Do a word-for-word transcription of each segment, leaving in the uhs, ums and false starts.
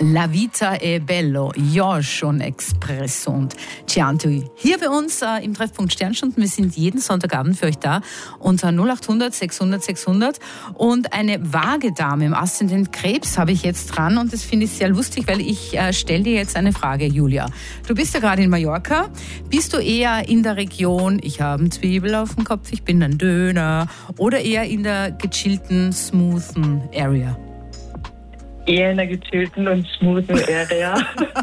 La Vita è bello, Josh und Express und Chianti. Hier bei uns äh, im Treffpunkt Sternstunden. Wir sind jeden Sonntagabend für euch da unter null acht hundert sechshundert sechshundert. Und eine vage Dame im Aszendent Krebs habe ich jetzt dran und das finde ich sehr lustig, weil ich äh, stelle dir jetzt eine Frage, Julia. Du bist ja gerade in Mallorca. Bist du eher in der Region, ich habe einen Zwiebel auf dem Kopf, ich bin ein Döner, oder eher in der gechillten, smoothen Area? Eher in einer gechillten und smoothen Area.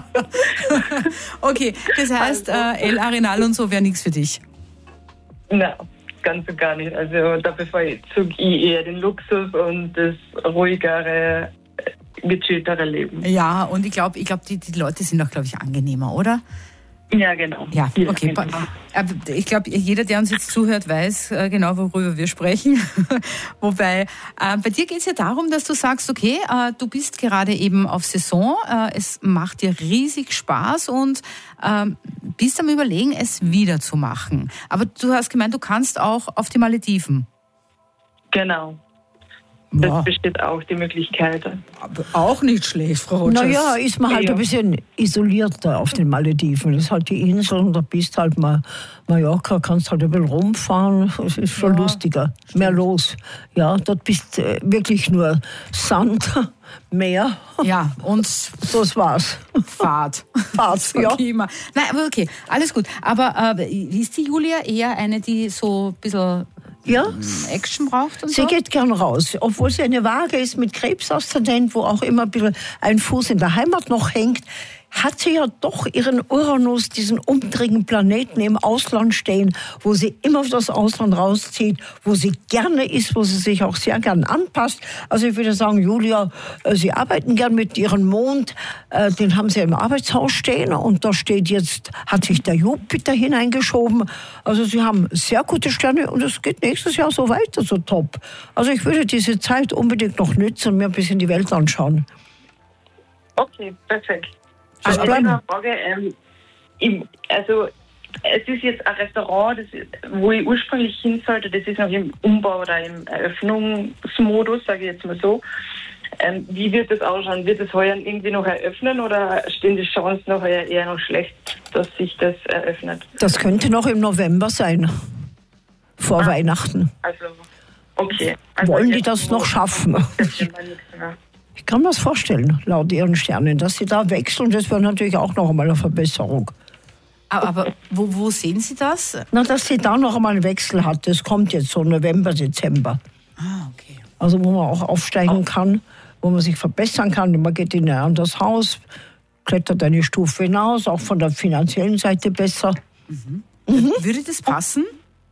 Okay, das heißt, äh, El Arenal und so wäre nichts für dich? Na, ganz und gar nicht. Also da bevorzuge ich eher den Luxus und das ruhigere, gechilltere Leben. Ja, und ich glaube, ich glaub, die, die Leute sind auch, glaube ich, angenehmer, oder? Ja, genau. Ja, okay. Ich glaube, jeder, der uns jetzt zuhört, weiß genau, worüber wir sprechen. Wobei, äh, bei dir geht es ja darum, dass du sagst, okay, äh, du bist gerade eben auf Saison, äh, es macht dir riesig Spaß und äh, bist am Überlegen, es wieder zu machen. Aber du hast gemeint, du kannst auch auf die Malediven. Genau. Das Ja. besteht auch die Möglichkeit. Aber auch nicht schlecht, Frau Rogers. Naja, ist man halt Ja. ein bisschen isolierter auf den Malediven. Das ist halt die Insel und da bist halt mal Mallorca, kannst halt ein bisschen rumfahren. Es ist schon Ja, lustiger, mehr los. Ja, dort bist äh, wirklich nur Sand, Meer. Ja, und Das war's. Fahrt. Fahrt, ja. Okay, immer. Nein, aber okay, alles gut. Aber äh, ist die Julia eher eine, die so ein bisschen Ja, Action braucht und sie so? geht gern raus, obwohl sie eine Waage ist mit Krebsaszendent, wo auch immer ein bisschen ein Fuß in der Heimat noch hängt, hat sie ja doch ihren Uranus, diesen umtriebenen Planeten im Ausland stehen, wo sie immer auf das Ausland rauszieht, wo sie gerne ist, wo sie sich auch sehr gern anpasst. Also ich würde sagen, Julia, äh, Sie arbeiten gern mit Ihrem Mond, äh, den haben Sie im Arbeitshaus stehen und da steht jetzt, hat sich der Jupiter hineingeschoben. Also Sie haben sehr gute Sterne und es geht nächstes Jahr so weiter, so top. Also ich würde diese Zeit unbedingt noch nützen und mir ein bisschen die Welt anschauen. Okay, perfekt. Das Also bleiben. eine Frage, ähm, im, also es ist jetzt ein Restaurant, das, ist- wo ich ursprünglich hin sollte, das ist noch im Umbau oder im Eröffnungsmodus, sage ich jetzt mal so. Ähm, wie wird das ausschauen? Wird es heuer irgendwie noch eröffnen oder stehen die Chancen noch eher, eher noch schlecht, dass sich das eröffnet? Das könnte noch im November sein, vor Ah. Weihnachten. Also, okay. Also Wollen die jetzt das so noch schaffen? September nächsten Jahr. Ich kann mir das vorstellen, laut Ihren Sternen, dass Sie da wechseln. Das wäre natürlich auch noch einmal eine Verbesserung. Aber, aber wo, wo sehen Sie das? Na, dass sie da noch einmal einen Wechsel hat, das kommt jetzt so November, Dezember. Ah, okay. Also wo man auch aufsteigen kann, wo man sich verbessern kann. Man geht in ein anderes Haus, klettert eine Stufe hinaus, auch von der finanziellen Seite besser. Würde das passen?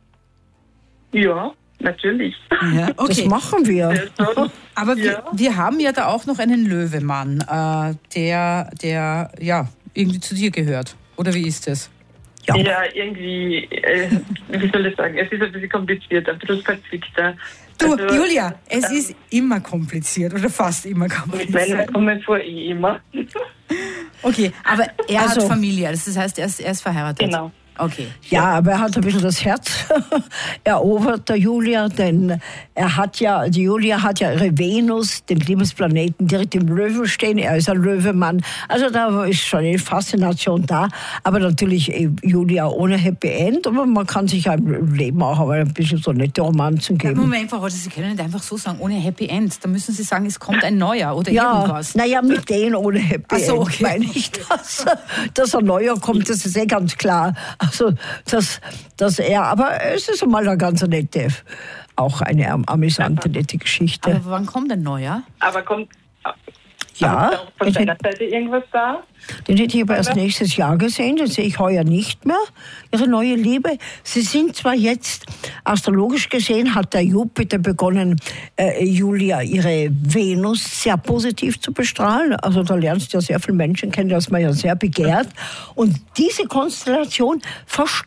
Ja, natürlich. Ja, Das machen wir. Also, Aber wir, Ja. wir haben ja da auch noch einen Löwemann, äh, der, der ja irgendwie zu dir gehört. Oder wie ist das? Ja. Ja, irgendwie, äh, wie soll ich sagen, es ist ein bisschen komplizierter, ein bisschen verzwickter. Du, Also, Julia, es ähm, ist immer kompliziert oder fast immer Mit Männern kompliziert. kommen vor eh immer. Okay, aber er Also- hat Familie, das heißt, er ist, er ist verheiratet. Genau. Okay. Ja, aber er hat ein bisschen das Herz erobert, der Julia, denn er hat ja, die Julia hat ja ihre Venus, den Liebesplaneten, direkt im Löwen stehen. Er ist ein Löwemann. Also da ist schon eine Faszination da. Aber natürlich eh, Julia ohne Happy End. Aber man kann sich ja im Leben auch aber ein bisschen so nette Romanzen Ja, geben. Moment, Frau Roger, Sie können nicht einfach so sagen, ohne Happy End. Da müssen Sie sagen, es kommt ein neuer oder Ja, irgendwas. naja, mit denen ohne Happy Ach so, End okay. meine ich das. Dass ein neuer kommt, das ist eh ganz klar. Also, dass, dass er, aber es ist einmal eine ganz nette, auch eine am- amüsante, nette Geschichte. Aber wann kommt ein neuer? Aber kommt, Ja, aber ist auch von ich deiner hätte- Seite irgendwas da? Den hätte ich aber erst nächstes Jahr gesehen, den sehe ich heuer nicht mehr, ihre neue Liebe. Sie sind zwar jetzt, astrologisch gesehen, hat der Jupiter begonnen, äh, Julia, ihre Venus sehr positiv zu bestrahlen. Also da lernst du ja sehr viele Menschen kennen, dass man ja sehr begehrt. Und diese Konstellation verstärkt